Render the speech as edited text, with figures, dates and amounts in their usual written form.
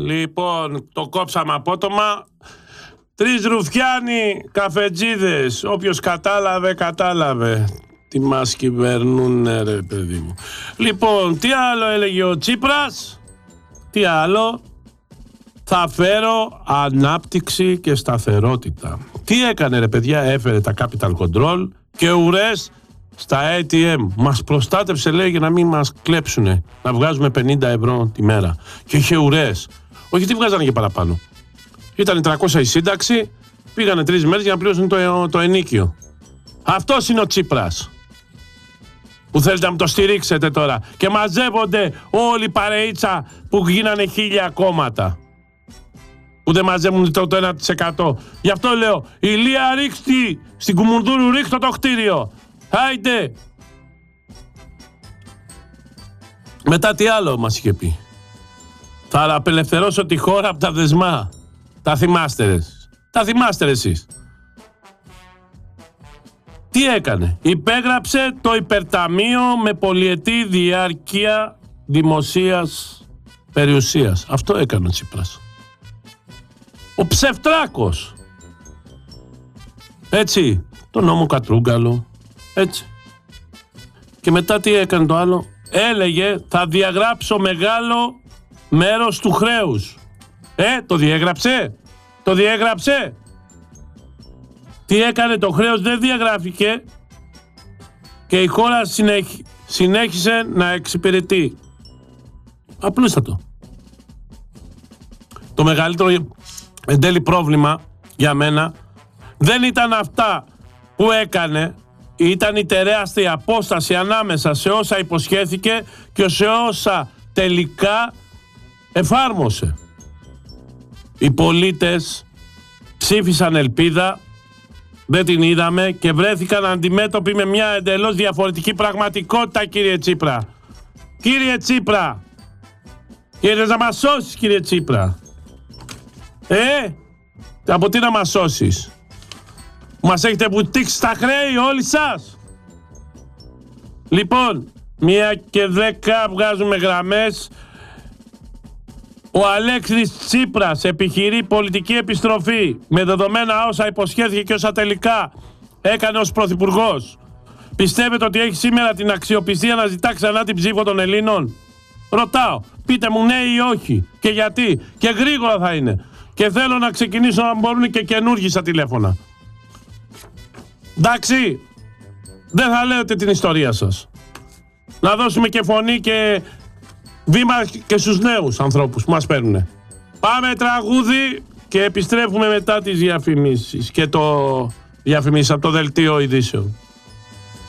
Λοιπόν, το κόψαμε απότομα. 3 ρουφιάνοι καφετζίδες. Όποιος κατάλαβε, κατάλαβε. Τι μας κυβερνούνε, ρε παιδί μου. Λοιπόν, τι άλλο έλεγε ο Τσίπρας? Τι άλλο? Θα φέρω ανάπτυξη και σταθερότητα. Τι έκανε, ρε παιδιά? Έφερε τα capital control και ουρές στα ATM. Μας προστάτευσε, λέει, για να μην μας κλέψουνε. Να βγάζουμε 50 ευρώ τη μέρα. Και είχε ουρές. Όχι, τι βγάζανε και παραπάνω. Ήταν 300 η σύνταξη, πήγανε 3 μέρες για να πληρώσουν το ενίκιο. Αυτός είναι ο Τσίπρας. Που θέλετε να μου το στηρίξετε τώρα. Και μαζεύονται όλοι οι παρεΐτσα που γίνανε 1000 κόμματα. Που δεν μαζεύουν το 1%. Γι' αυτό λέω, Ηλία ρίξτη, στην Κουμουνδούρου ρίχτω το κτίριο. Άιντε. Μετά τι άλλο μας είχε πει? Θα απελευθερώσω τη χώρα από τα δεσμά. Τα θυμάστε, τα θυμάστε εσείς. Τι έκανε? Υπέγραψε το υπερταμείο με πολυετή διάρκεια δημοσίας περιουσίας. Αυτό έκανε ο Τσίπρας. Ο ψευτράκος. Έτσι. Το νόμο Κατρούγκαλο. Έτσι. Και μετά τι έκανε το άλλο? Έλεγε θα διαγράψω μεγάλο μέρος του χρέους. Το διέγραψε? Το διέγραψε? Τι έκανε? Το χρέος δεν διαγράφηκε και η χώρα συνέχισε να εξυπηρετεί. Απλούστατο. Το μεγαλύτερο εν τέλει πρόβλημα για μένα δεν ήταν αυτά που έκανε, ήταν η τεράστια απόσταση ανάμεσα σε όσα υποσχέθηκε και σε όσα τελικά εφάρμοσε. Οι πολίτες ψήφισαν ελπίδα, δεν την είδαμε και βρέθηκαν αντιμέτωποι με μια εντελώς διαφορετική πραγματικότητα, κύριε Τσίπρα. Κύριε Τσίπρα! Κύριε, να μας σώσεις, κύριε Τσίπρα. Από τι να μας σώσεις? Μας έχετε βουτήξει στα χρέη όλοι σας. Λοιπόν, 1 και 10 βγάζουμε γραμμές. Ο Αλέξης Τσίπρας επιχειρεί πολιτική επιστροφή με δεδομένα όσα υποσχέθηκε και όσα τελικά έκανε ως πρωθυπουργός. Πιστεύετε ότι έχει σήμερα την αξιοπιστία να ζητά ξανά την ψήφο των Ελλήνων? Ρωτάω, πείτε μου ναι ή όχι και γιατί, και γρήγορα θα είναι. Και θέλω να ξεκινήσω να μπορούν και καινούργοι στα τηλέφωνα. Εντάξει, δεν θα λέτε την ιστορία σας. Να δώσουμε και φωνή και βήμα και στους νέους ανθρώπους που μας παίρνουνε. Πάμε τραγούδι και επιστρέφουμε μετά τις διαφημίσεις και το διαφημίσεις από το δελτίο ειδήσεων.